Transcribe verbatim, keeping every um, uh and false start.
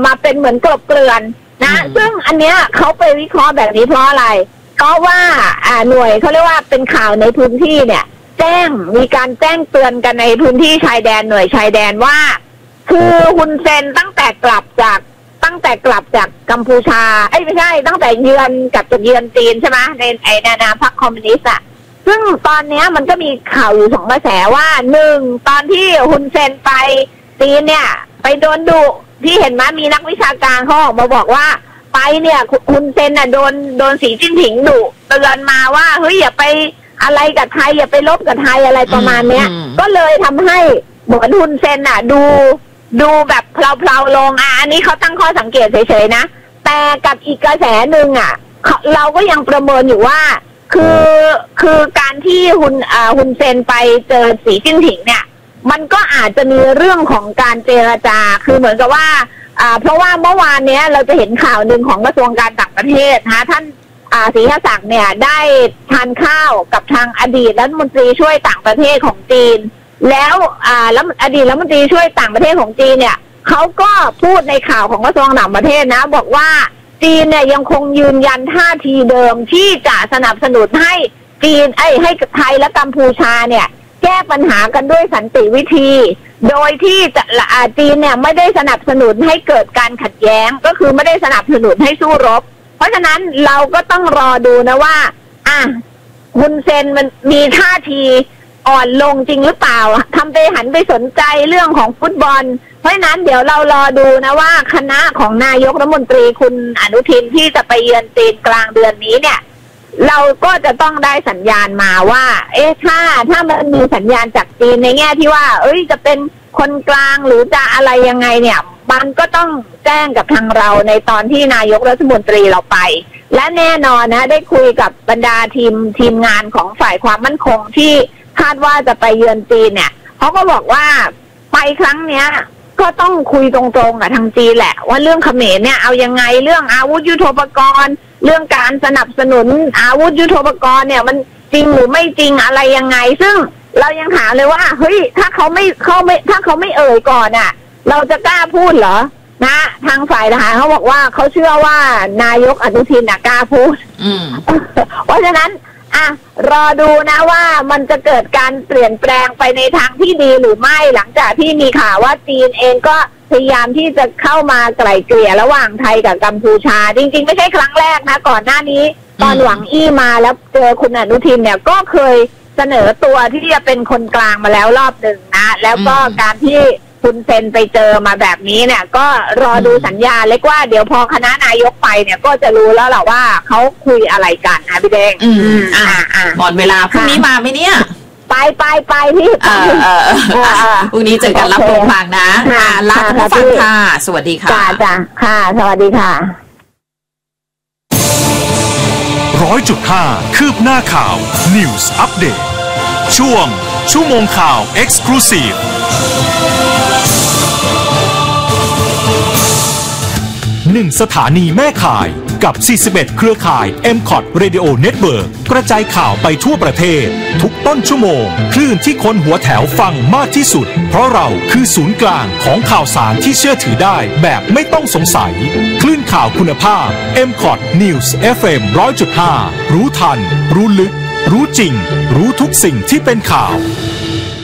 มาเป็นเหมือนกลบเกลื่อนนะซึ่งอันเนี้ยเขาไปวิเคราะห์แบบนี้เพราะอะไรก็ว่าอ่าหน่วยเขาเรียกว่าเป็นข่าวในพื้นที่เนี่ยแจ้งมีการแจ้งเตือนกันในพื้นที่ชายแดนหน่วยชายแดนว่าคือฮุนเซนตั้งแต่กลับจากตั้งแต่กลับจากกัมพูชาไอ้ไม่ใช่ตั้งแต่เยือนกับจากเยือนจีนใช่ไหมในไอ้นานาพรรคคอมมิวนิสต์อ่ะซึ่งตอนนี้มันก็มีข่าวอยู่สองกระแสว่าหนึ่งตอนที่ฮุนเซนไปจีนเนี่ยไปโดนดุที่เห็นไหมมีนักวิชาการเขาออกมาบอกว่าไปเนี่ยฮุนเซนน่ะโดนโดนสีจิ้นผิงดุเตือนมาว่าเฮ้ยอย่าไปอะไรกับไทยอย่าไปลบกับไทยอะไรประมาณเนี้ยก็เลยทำให้เหมือนฮุนเซนน่ะดูดูแบบเพลาๆลงอ่ะอันนี้เขาตั้งข้อสังเกตเฉยๆนะแต่กับอีกกระแสหนึ่งอ่ะเราก็ยังประเมินอยู่ว่าคือคือการที่ฮุนอ่าฮุนเซนไปเจอสีจิ้นผิงเนี่ยมันก็อาจจะมีเรื่องของการเจรจาคือเหมือนกับว่าอ่าเพราะว่าเมื่อวานเนี้ยเราจะเห็นข่าวหนึ่งของกระทรวงการต่างประเทศนะท่านอ่าศรีหศักดิ์เนี่ยได้ทานข้าวกับทางอดีตรัฐมนตรีช่วยต่างประเทศของจีนแล้วอ่าแล้วอดีตรัฐมนตรีช่วยต่างประเทศของจีนเนี่ยเขาก็พูดในข่าวของกระทรวงต่างประเทศนะบอกว่าจีนเนี่ยยังคงยืนยันท่าทีเดิมที่จะสนับสนุนให้จีนไอ้ให้ไทยและกัมพูชาเนี่ยแก้ปัญหากันด้วยสันติวิธีโดยที่จะจีนเนี่ยไม่ได้สนับสนุนให้เกิดการขัดแย้งก็คือไม่ได้สนับสนุนให้สู้รบเพราะฉะนั้นเราก็ต้องรอดูนะว่าอ่ะฮุนเซนมันมีท่าทีอ่อนลงจริงหรือเปล่าทำไปหันไปสนใจเรื่องของฟุตบอลเพราะฉะนั้นเดี๋ยวเรารอดูนะว่าคณะของนายกรัฐมนตรีคุณอนุทินที่จะไปเยือนจีนกลางเดือนนี้เนี่ยเราก็จะต้องได้สัญญาณมาว่าเอ๊ะถ้าถ้ามันมีสัญญาณจากจีนในแง่ที่ว่าเอ้ยจะเป็นคนกลางหรือจะอะไรยังไงเนี่ยมันก็ต้องแจ้งกับทางเราในตอนที่นายกรัฐมนตรีเราไปและแน่นอนนะได้คุยกับบรรดาทีมทีมงานของฝ่ายความมั่นคงที่คาดว่าจะไปเยือนจีนเนี่ยเขาก็บอกว่าไปครั้งเนี้ยก็ต้องคุยตรงๆกับทางจีนแหละว่าเรื่องเขมรเนี่ยเอายังไงเรื่องอาวุธยุทโธปกรณ์เรื่องการสนับสนุนอาวุธยุทโธปกรณ์เนี่ยมันจริงหรือไม่จริงอะไรยังไงซึ่งเรายังถามเลยว่าเฮ้ยถ้าเขาไม่เขาไม่ถ้าเขาไม่เอ่ยก่อนอ่ะเราจะกล้าพูดเหรอนะทางฝ่ายทหารเขาบอกว่าเขาเชื่อว่านายกอนุทินกล้าพูดเพราะฉะนั้นอ่ะรอดูนะว่ามันจะเกิดการเปลี่ยนแปลงไปในทางที่ดีหรือไม่หลังจากที่มีข่าวว่าจีนเองก็พยายามที่จะเข้ามาไกล่เกลี่ยระหว่างไทยกับกัมพูชาจริงๆไม่ใช่ครั้งแรกนะก่อนหน้านี้ตอนหวังอี้มาแล้วเจอคุณอนุทินเนี่ยก็เคยเสนอตัวที่จะเป็นคนกลางมาแล้วรอบหนึ่งนะแล้วก็การที่คุณเซนไปเจอมาแบบนี้เนี่ยก็รอดูสัญญาเล็กว่าเดี๋ยวพอคณะนายกไปเนี่ยก็จะรู้แล้วแหละว่าเขาคุยอะไรกันนะพี่แดงอืมอ่าอ่าหมดเวลาพรุ่งนี้มาไหมเนี่ยไปไปไปพี่เออเออพรุ่งนี้เจอกันรับฟังฟังนะค่ะลาท่านผู้ฟังค่ะสวัสดีค่ะจ้าจ้าค่ะสวัสดีค่ะร้อยจุดห้าคืบหน้าข่าว News Update ช่วงชั่วโมงข่าว Exclusiveหนึ่งสถานีแม่ข่ายกับสี่สิบเอ็ดเครือข่าย เอ็ม คอท Radio Network กระจายข่าวไปทั่วประเทศทุกต้นชั่วโมงคลื่นที่คนหัวแถวฟังมากที่สุดเพราะเราคือศูนย์กลางของข่าวสารที่เชื่อถือได้แบบไม่ต้องสงสัยคลื่นข่าวคุณภาพ เอ็ม คอท News เอฟ เอ็ม หนึ่งร้อยจุดห้า รู้ทันรู้ลึกรู้จริงรู้ทุกสิ่งที่เป็นข่าว